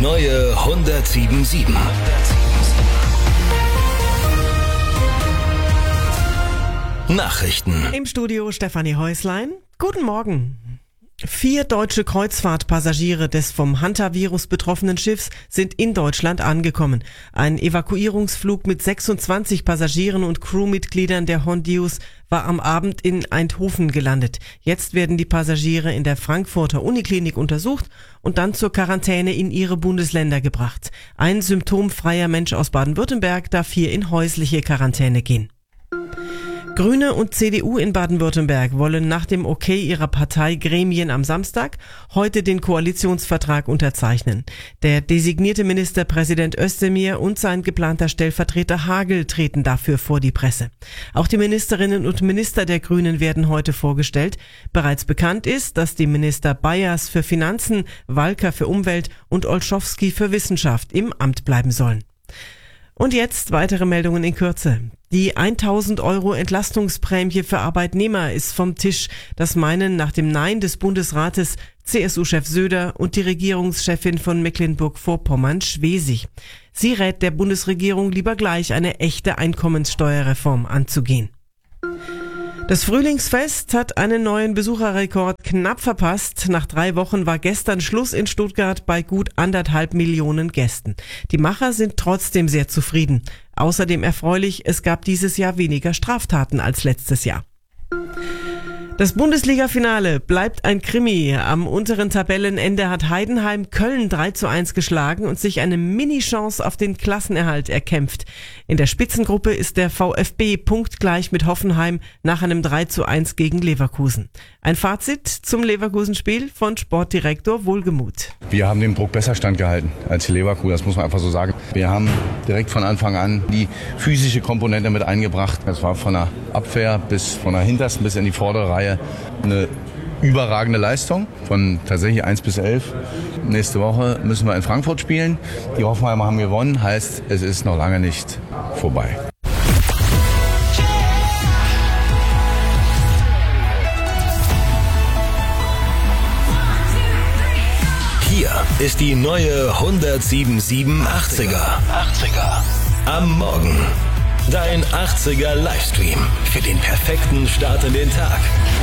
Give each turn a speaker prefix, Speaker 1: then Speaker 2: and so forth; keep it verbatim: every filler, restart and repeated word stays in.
Speaker 1: neue hundertsieben Komma sieben. Nachrichten.
Speaker 2: Im Studio Stefanie Häuslein. Guten Morgen. Vier deutsche Kreuzfahrtpassagiere des vom Hantavirus betroffenen Schiffs sind in Deutschland angekommen. Ein Evakuierungsflug mit sechsundzwanzig Passagieren und Crewmitgliedern der Hondius war am Abend in Eindhoven gelandet. Jetzt werden die Passagiere in der Frankfurter Uniklinik untersucht und dann zur Quarantäne in ihre Bundesländer gebracht. Ein symptomfreier Mensch aus Baden-Württemberg darf hier in häusliche Quarantäne gehen. Grüne und C D U in Baden-Württemberg wollen nach dem Okay ihrer Parteigremien am Samstag heute den Koalitionsvertrag unterzeichnen. Der designierte Ministerpräsident Özdemir und sein geplanter Stellvertreter Hagel treten dafür vor die Presse. Auch die Ministerinnen und Minister der Grünen werden heute vorgestellt. Bereits bekannt ist, dass die Minister Bayers für Finanzen, Walker für Umwelt und Olschowski für Wissenschaft im Amt bleiben sollen. Und jetzt weitere Meldungen in Kürze. Die tausend Euro Entlastungsprämie für Arbeitnehmer ist vom Tisch. Das meinen nach dem Nein des Bundesrates C S U-Chef Söder und die Regierungschefin von Mecklenburg-Vorpommern Schwesig. Sie rät der Bundesregierung lieber gleich eine echte Einkommenssteuerreform anzugehen. Das Frühlingsfest hat einen neuen Besucherrekord knapp verpasst. Nach drei Wochen war gestern Schluss in Stuttgart bei gut anderthalb Millionen Gästen. Die Macher sind trotzdem sehr zufrieden. Außerdem erfreulich, es gab dieses Jahr weniger Straftaten als letztes Jahr. Das Bundesliga-Finale bleibt ein Krimi. Am unteren Tabellenende hat Heidenheim Köln drei zu eins geschlagen und sich eine Mini-Chance auf den Klassenerhalt erkämpft. In der Spitzengruppe ist der VfB punktgleich mit Hoffenheim nach einem drei zu eins gegen Leverkusen. Ein Fazit zum Leverkusen-Spiel von Sportdirektor Wohlgemuth.
Speaker 3: Wir haben den Druck besser standgehalten als die Leverkusen, das muss man einfach so sagen. Wir haben direkt von Anfang an die physische Komponente mit eingebracht. Das war von der Abwehr bis von der hintersten bis in die vordere Reihe eine überragende Leistung von tatsächlich eins bis elf. Nächste Woche müssen wir in Frankfurt spielen. Die Hoffenheimer haben gewonnen, heißt, es ist noch lange nicht vorbei.
Speaker 1: Hier ist die neue hundertsieben Komma sieben achtziger. Am Morgen. Dein achtziger Livestream für den perfekten Start in den Tag.